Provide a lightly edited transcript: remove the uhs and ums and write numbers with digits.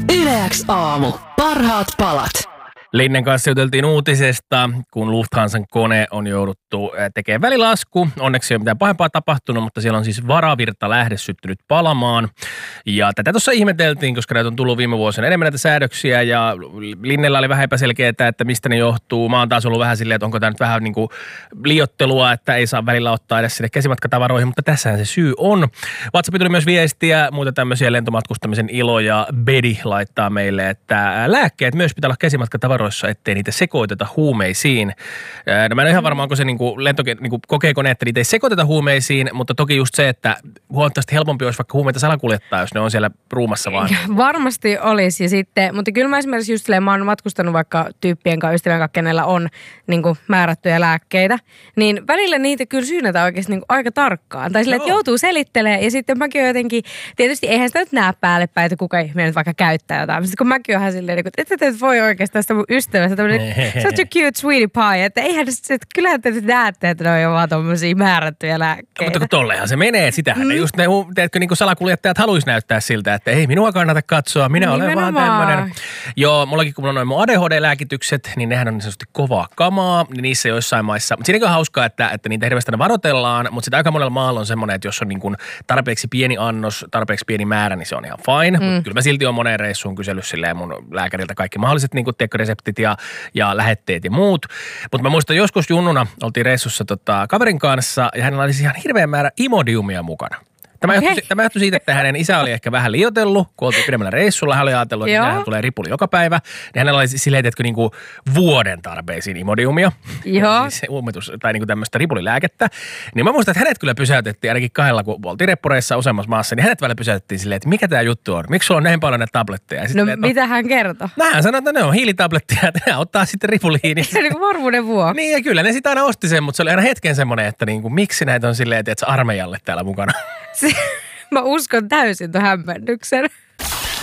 Yle X aamu. Parhaat palat. Linnen kanssa juteltiin uutisesta, kun Lufthansan kone on jouduttu tekemään välilasku. Onneksi ei ole mitään pahempaa tapahtunut, mutta siellä on siis varavirta lähde syttynyt palamaan. Ja tätä tuossa ihmeteltiin, koska näitä on tullut viime vuosina enemmän näitä säädöksiä ja Linnellä oli vähän epäselkeää, että mistä ne johtuu. Mä oon taas ollut vähän silleen, että onko tämä nyt vähän niin kuin liioittelua, että ei saa välillä ottaa edes sinne käsimatkatavaroihin, mutta tässähän se syy on. WhatsAppi tuli myös viestiä, muuta tämmöisiä lentomatkustamisen iloja. Bedi laittaa meille, että lääkkeet myös pitää olla käsimatkatavaroissa, ettei niitä sekoiteta huumeisiin. No mä en ole ihan varma, onko se kokeeko ne, että niitä ei sekoiteta huumeisiin, mutta toki just se, että huomattavasti helpompi olisi vaikka huumeita salakuljettaa, jos ne on siellä ruumassa vaan. Varmasti olisi ja sitten, mutta kyllä mä esimerkiksi just silleen, mä oon matkustanut vaikka tyyppien kanssa, ystävien kanssa, kenellä on niin kuin määrättyjä lääkkeitä, niin välillä niitä kyllä syynätään oikeasti niin kuin aika tarkkaan. Tai silleen, että joutuu selittelemään ja sitten mäkin on jotenkin, tietysti eihän sitä nyt näe päälle päin, että kuka ihminen nyt vaikka käyttää jotain. Sitten kun mäkin oonhan silleen, että te voi oikeastaan sitä mun ystävästä tämmöinen such a cute sweetie pie, että eihän se, kyllähän te nyt näette, että ne on vaan tommosia määrättyjä lääkkeitä. Mutta kun tollehan se menee, sitähän ne just ne, teetkö, niin kuin salakuljettajat haluaisi näyttää siltä, että ei minua kannata katsoa, minä olen vaan tämmöinen. Joo, mullakin kun on noin mun ADHD-lääkitykset, niin nehän on niin sanotusti kovaa kamaa, niin niissä joissain maissa. Mutta siinäkin on hauskaa, että niitä hirveästi varoitellaan, mutta sitten aika monella maalla on semmoinen, että jos on niin kuin tarpeeksi pieni annos, tarpeeksi pieni määrä, niin se on ihan fine. Mutta kyllä mä silti on moneen reissuun kysellyt silleen mun lääkäriltä kaikki mahdolliset niin kuin reseptit ja lähetteet ja muut. Mutta mä muistan joskus junnuna oltiin reissussa kaverin kanssa ja hänellä oli ihan hirveä määrä Imodiumia mukana. Tämä johtui siitä, että hänen isä oli ehkä vähän liioitellut, kun oltiin pidemmällä reissulla. Hän oli ajatellut, että hän tulee ripuli joka päivä. Niin hänellä oli silleen, että niinku vuoden tarpeisiin Imodiumia. Joo. Siis tai niinku tämmöistä ripulilääkettä. Niin mä muistan, että hänet kyllä pysäytettiin ainakin kahdella, kun oltiin reppureissa useammassa maassa. Niin hänet välillä pysäytettiin silleen, että mikä tämä juttu on? Miksi sulla on näin paljon näitä tabletteja? Sitten, mitä hän kertoi? No hän sanoi, että ne on hiilitabletteja, että ne ottaa sitten ripuliin. Se on niinku varmuuden vuoksi. Niin ja kyllä ne sitä aina osti sen, mutta se oli aina hetken semmoinen, että niinku, miksi näitä on silleen, että armeijalle täällä mukana. Mä uskon täysin tuon hämmennyksen.